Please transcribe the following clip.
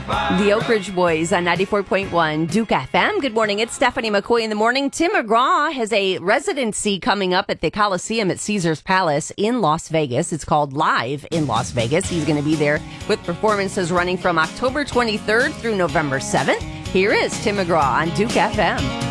The Oak Ridge Boys on 94.1 Duke FM. Good morning. It's Stephanie McCoy in the morning. Tim McGraw has a residency coming up at the Coliseum at Caesars Palace in Las Vegas. It's called Live in Las Vegas. He's going to be there with performances running from October 23rd through November 7th. Here is Tim McGraw on Duke FM.